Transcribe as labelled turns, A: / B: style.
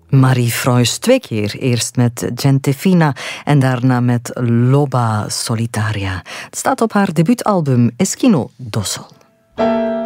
A: Marie Freus 2 keer. Eerst met Gente Fina en daarna met Loba Solitaria. Het staat op haar debuutalbum Esquino do Sol.